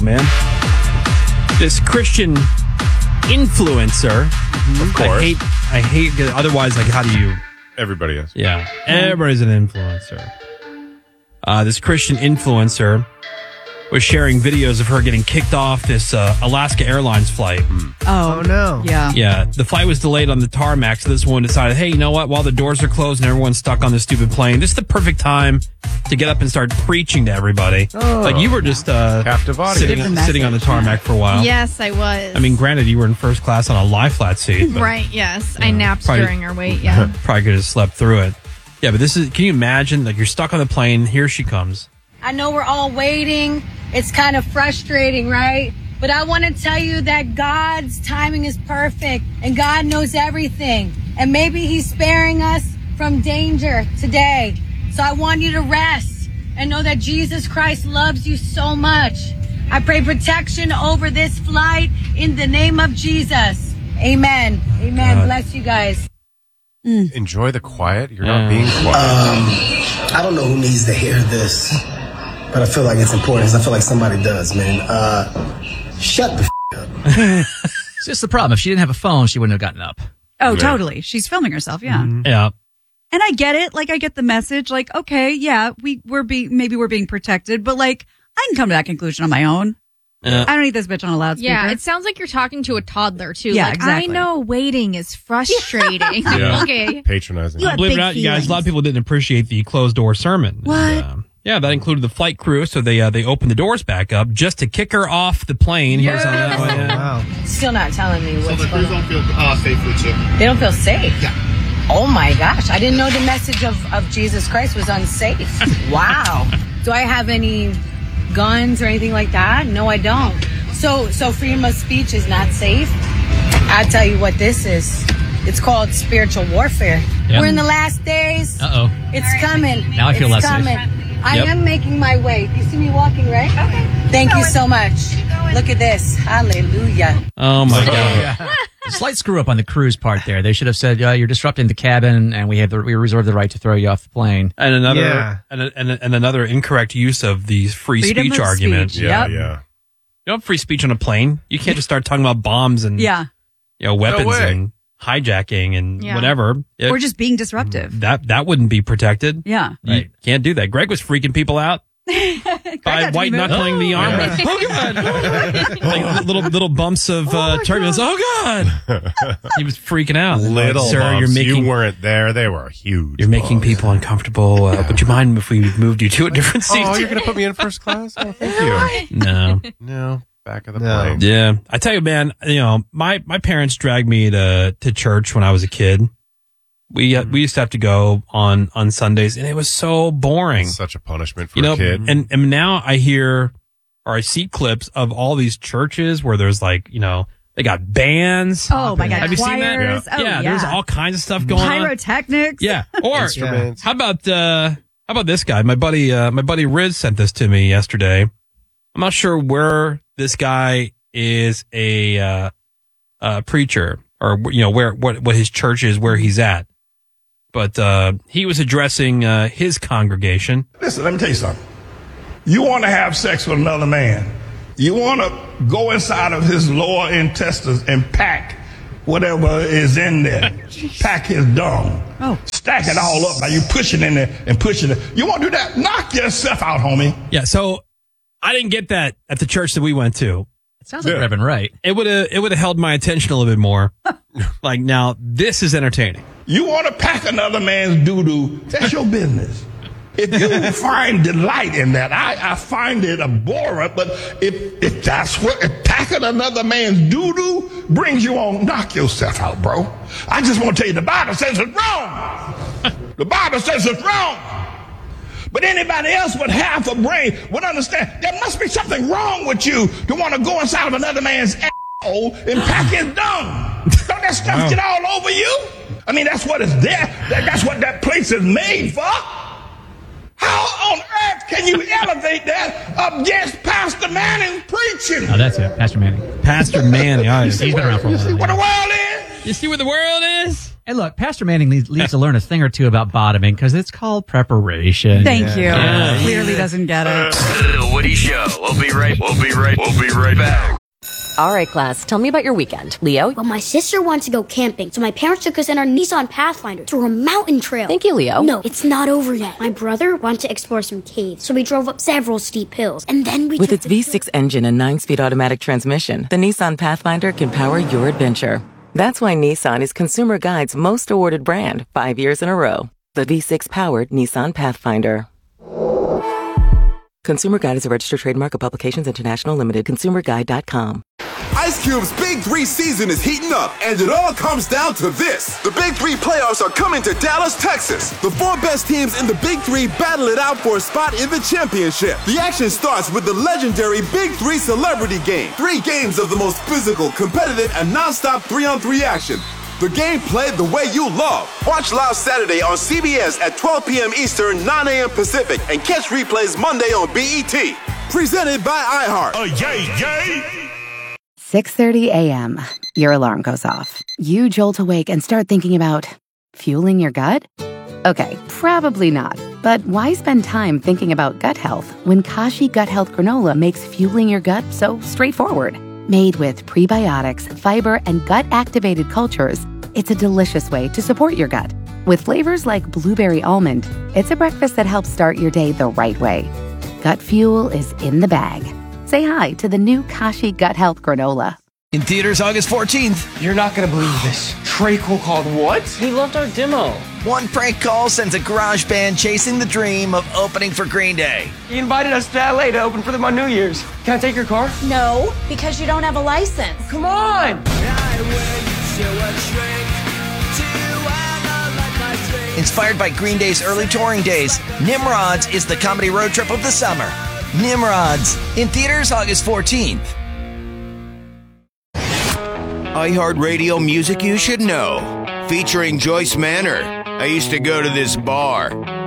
man. This Christian influencer. Of course. I hate, otherwise, like, how do you... Everybody is. Yeah, everybody's an influencer. This Christian influencer was sharing videos of her getting kicked off this Alaska Airlines flight. Oh, no. Yeah. Yeah, the flight was delayed on the tarmac, so this woman decided, hey, you know what? While the doors are closed and everyone's stuck on this stupid plane, this is the perfect time to get up and start preaching to everybody. Like, you were just Captive audience. sitting on the tarmac for a while. Yes, I was. I mean, granted, you were in first class on a lie-flat seat. But, right, yes. I napped probably- during our wait, yeah. Probably could have slept through it. Yeah, but this is, can you imagine? Like, you're stuck on the plane. Here she comes. I know we're all waiting. It's kind of frustrating, right? But I want to tell you that God's timing is perfect and God knows everything. And maybe He's sparing us from danger today. So I want you to rest and know that Jesus Christ loves you so much. I pray protection over this flight in the name of Jesus. Amen. Amen. Bless you guys. Enjoy the quiet. You're not being quiet. I don't know who needs to hear this, but I feel like it's important because I feel like somebody does, man. Shut the up. It's just the problem. If she didn't have a phone, she wouldn't have gotten up. Oh, totally. She's filming herself. Yeah. Yeah. And I get it. Like, I get the message. Like, okay, yeah, we're being protected, but like, I can come to that conclusion on my own. I don't need this bitch on a loudspeaker. Yeah, it sounds like you're talking to a toddler, too. Yeah, like, exactly. I know waiting is frustrating. Yeah. Okay. Patronizing. Believe it or not, you guys, a lot of people didn't appreciate the closed door sermon. What? And, yeah, that included the flight crew, so they opened the doors back up just to kick her off the plane. Here's how that went. Wow. Still not telling me what's going on. don't feel safe with you. They don't feel safe. Yeah. Oh my gosh. I didn't know the message of Jesus Christ was unsafe. Wow. Do I have any guns or anything like that? No, I don't. So freedom of speech is not safe? I tell you what this is. It's called spiritual warfare. Yep. We're in the last days. Uh-oh. It's coming. Now I feel it's less safe. coming. I Yep. am making my way. You see me walking, right? Okay. Thank you so much. Look at this. Hallelujah. Oh, my God. Slight screw up on the crew's part there. They should have said, you're disrupting the cabin, and we reserve the right to throw you off the plane. And another Yeah. and another incorrect use of the free Freedom speech of argument. speech. Yeah, Yep. yeah. You don't have free speech on a plane. You can't just start talking about bombs and Yeah. weapons way. and hijacking and Yeah. whatever. Or just being disruptive. That wouldn't be protected. Yeah. You can't do that. Greg was freaking people out by got to white be knuckling the arm. Oh God! Like little bumps of turbulence. Oh God! He was freaking out. Little Sir, bumps. you're You weren't there. They were huge. You're making bumps. people uncomfortable. Would you mind if we moved you to a different seat? Oh, you're going to put me in first class? Oh, thank you. No. No. Back of the No. plane. Yeah. I tell you, man, my parents dragged me to church when I was a kid. We used to have to go on Sundays, and it was so boring. Such a punishment for a kid. And now I hear or I see clips of all these churches where there's like, they got bands. Oh my God. Have you seen that? Choirs. Oh, yeah, there's all kinds of stuff going on. Pyrotechnics. Yeah. Or Instruments. how about this guy? My buddy Riz sent this to me yesterday. I'm not sure where this guy is a preacher or where what his church is, where he's at. But he was addressing his congregation. Listen, let me tell you something. You want to have sex with another man. You want to go inside of his lower intestines and pack whatever is in there. Pack his dung. Oh. Stack it all up. Now you push it in there and push it. You want to do that? Knock yourself out, homie. Yeah, so I didn't get that at the church that we went to. It sounds like Reverend Wright. It would have held my attention a little bit more. Like, now this is entertaining. You want to pack another man's doo-doo, that's your business. If you find delight in that, I find it abhorrent, but if that's what, if packing another man's doo-doo brings you on, knock yourself out, bro. I just want to tell you, the Bible says it's wrong. The Bible says it's wrong. But anybody else with half a brain would understand there must be something wrong with you to want to go inside of another man's asshole and pack his dung. Don't that stuff get all over you? I mean, that's what it's there. That's what that place is made for. How on earth can you elevate that against Pastor Manning's preaching? Oh, that's it. Pastor Manning. Pastor Manning. He's been around for a You see while. what the world is? You see where the world is? Hey, look, Pastor Manning needs to learn a thing or two about bottoming because it's called preparation. Thank you. Clearly doesn't get it. The Woody Show. We'll be right back. All right, class, tell me about your weekend. Leo? Well, my sister wants to go camping, so my parents took us in our Nissan Pathfinder through a mountain trail. Thank you, Leo. No, it's not over yet. My brother wanted to explore some caves, so we drove up several steep hills, and then we With its V6 engine and 9-speed automatic transmission, the Nissan Pathfinder can power your adventure. That's why Nissan is Consumer Guide's most awarded brand 5 years in a row. The V6-powered Nissan Pathfinder. Consumer Guide is a registered trademark of Publications International Limited. ConsumerGuide.com. Ice Cube's Big 3 season is heating up, and it all comes down to this. The Big 3 playoffs are coming to Dallas, Texas. The 4 best teams in the Big 3 battle it out for a spot in the championship. The action starts with the legendary Big 3 Celebrity Game. 3 games of the most physical, competitive, and non-stop 3-on-3 action. The game played the way you love. Watch live Saturday on CBS at 12 p.m. Eastern, 9 a.m. Pacific, and catch replays Monday on BET. Presented by iHeart. 6:30 a.m. Your alarm goes off. You jolt awake and start thinking about fueling your gut? Okay, probably not. But why spend time thinking about gut health when Kashi Gut Health Granola makes fueling your gut so straightforward? Made with prebiotics, fiber, and gut-activated cultures, it's a delicious way to support your gut. With flavors like blueberry almond, it's a breakfast that helps start your day the right way. Gut fuel is in the bag. Say hi to the new Kashi Gut Health Granola. In theaters August 14th. You're not going to believe this. Trey Cole called what? He loved our demo. One prank call sends a garage band chasing the dream of opening for Green Day. He invited us to LA to open for them on New Year's. Can I take your car? No, because you don't have a license. Come on! Inspired by Green Day's early touring days, Nimrods is the comedy road trip of the summer. Nimrods, in theaters August 14th. iHeartRadio music you should know. Featuring Joyce Manor. I used to go to this bar.